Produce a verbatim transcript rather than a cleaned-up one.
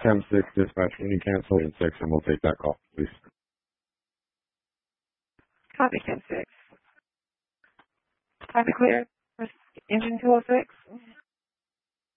Chem six dispatch, can you cancel in six and we'll take that call, please? Copy, Chem six. Copy clear. Engine two oh six.